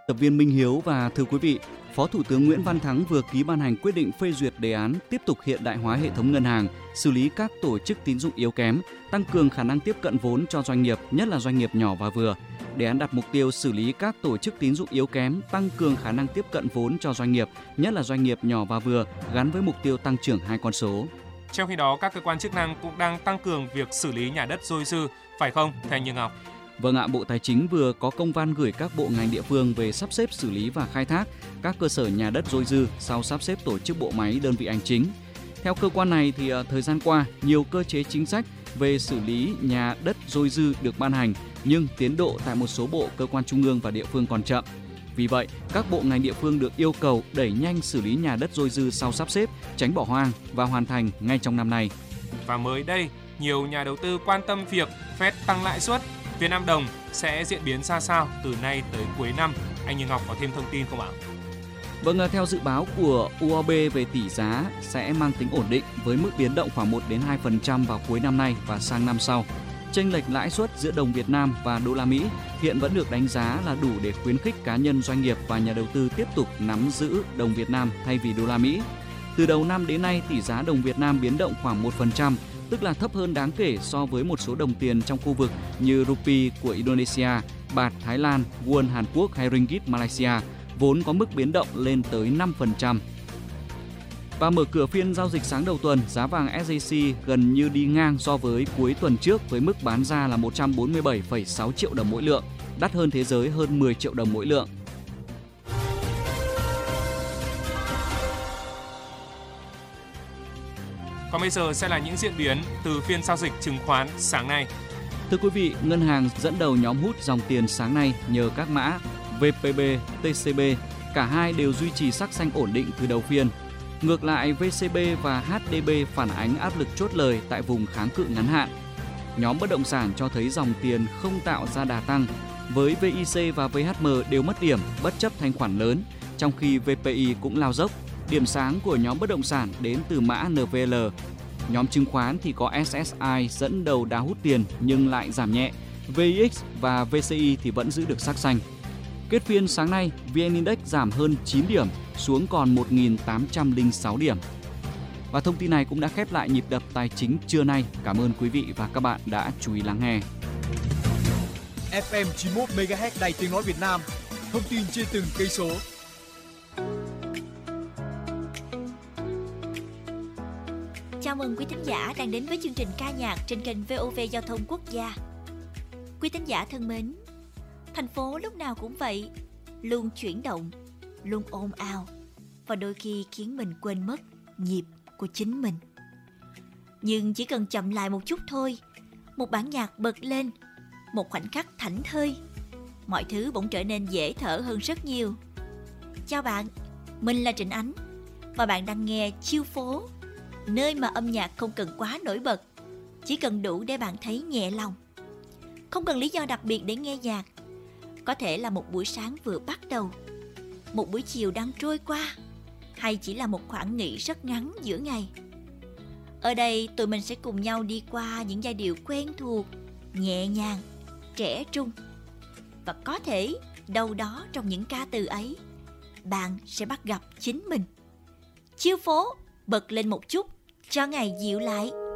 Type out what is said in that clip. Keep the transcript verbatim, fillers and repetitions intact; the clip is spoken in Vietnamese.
Tập viên Minh Hiếu và thưa quý vị, Phó Thủ tướng Nguyễn Văn Thắng vừa ký ban hành quyết định phê duyệt đề án tiếp tục hiện đại hóa hệ thống ngân hàng, xử lý các tổ chức tín dụng yếu kém, tăng cường khả năng tiếp cận vốn cho doanh nghiệp, nhất là doanh nghiệp nhỏ và vừa. Đề án đặt mục tiêu xử lý các tổ chức tín dụng yếu kém, tăng cường khả năng tiếp cận vốn cho doanh nghiệp, nhất là doanh nghiệp nhỏ và vừa, gắn với mục tiêu tăng trưởng hai con số. Trong khi đó, các cơ quan chức năng cũng đang tăng cường việc xử lý nhà đất dôi dư, phải không, thầy Như Ngọc? Vâng ạ, Bộ Tài chính vừa có công văn gửi các bộ ngành địa phương về sắp xếp xử lý và khai thác các cơ sở nhà đất dôi dư sau sắp xếp tổ chức bộ máy đơn vị hành chính. Theo cơ quan này thì thời gian qua, nhiều cơ chế chính sách về xử lý nhà đất dôi dư được ban hành, nhưng tiến độ tại một số bộ, cơ quan trung ương và địa phương còn chậm. Vì vậy, các bộ ngành địa phương được yêu cầu đẩy nhanh xử lý nhà đất dôi dư sau sắp xếp, tránh bỏ hoang và hoàn thành ngay trong năm nay. Và mới đây, nhiều nhà đầu tư quan tâm việc Fed tăng lãi suất, Việt Nam đồng sẽ diễn biến ra sao từ nay tới cuối năm. Anh Như Ngọc có thêm thông tin không ạ? Vâng, theo dự báo của u o bê về tỷ giá sẽ mang tính ổn định với mức biến động khoảng một đến hai phần trăm vào cuối năm nay và sang năm sau. Chênh lệch lãi suất giữa đồng Việt Nam và đô la Mỹ hiện vẫn được đánh giá là đủ để khuyến khích cá nhân, doanh nghiệp và nhà đầu tư tiếp tục nắm giữ đồng Việt Nam thay vì đô la Mỹ. Từ đầu năm đến nay, tỷ giá đồng Việt Nam biến động khoảng một phần trăm, tức là thấp hơn đáng kể so với một số đồng tiền trong khu vực như rupee của Indonesia, bạt Thái Lan, won Hàn Quốc hay ringgit Malaysia, vốn có mức biến động lên tới năm phần trăm. Và mở cửa phiên giao dịch sáng đầu tuần, giá vàng ét gi xê gần như đi ngang so với cuối tuần trước với mức bán ra là một trăm bốn mươi bảy phẩy sáu triệu đồng mỗi lượng, đắt hơn thế giới hơn mười triệu đồng mỗi lượng. Còn bây giờ sẽ là những diễn biến từ phiên giao dịch chứng khoán sáng nay. Thưa quý vị, ngân hàng dẫn đầu nhóm hút dòng tiền sáng nay nhờ các mã vê pê bê, tê xê bê, cả hai đều duy trì sắc xanh ổn định từ đầu phiên. Ngược lại, vê xê bê và hát đê bê phản ánh áp lực chốt lời tại vùng kháng cự ngắn hạn. Nhóm bất động sản cho thấy dòng tiền không tạo ra đà tăng, với vê i xê và vê hát em đều mất điểm bất chấp thanh khoản lớn, trong khi vê pê i cũng lao dốc. Điểm sáng của nhóm bất động sản đến từ mã en vê lờ. Nhóm chứng khoán thì có ét ét i dẫn đầu đà hút tiền nhưng lại giảm nhẹ. vê i ích và vê xê i thì vẫn giữ được sắc xanh. Kết phiên sáng nay, vê en Index giảm hơn chín điểm, xuống còn một nghìn tám trăm lẻ sáu điểm. Và thông tin này cũng đã khép lại nhịp đập tài chính trưa nay. Cảm ơn quý vị và các bạn đã chú ý lắng nghe. ép em chín mươi mốt mê ga héc Đài Tiếng nói Việt Nam, thông tin trên từng cây số. Chào mừng quý thính giả đang đến với chương trình ca nhạc trên kênh vê o vê Giao thông Quốc gia. Quý thính giả thân mến, thành phố lúc nào cũng vậy, luôn chuyển động, luôn ồn ào và đôi khi khiến mình quên mất nhịp của chính mình. Nhưng chỉ cần chậm lại một chút thôi, một bản nhạc bật lên, một khoảnh khắc thảnh thơi, mọi thứ bỗng trở nên dễ thở hơn rất nhiều. Chào bạn, mình là Trịnh Ánh và bạn đang nghe Chiêu Phố, nơi mà âm nhạc không cần quá nổi bật, chỉ cần đủ để bạn thấy nhẹ lòng. Không cần lý do đặc biệt để nghe nhạc. Có thể là một buổi sáng vừa bắt đầu, một buổi chiều đang trôi qua, hay chỉ là một khoảng nghỉ rất ngắn giữa ngày. Ở đây tụi mình sẽ cùng nhau đi qua những giai điệu quen thuộc, nhẹ nhàng, trẻ trung. Và có thể đâu đó trong những ca từ ấy, bạn sẽ bắt gặp chính mình. Chiêu phố, bật lên một chút cho ngày dịu lại.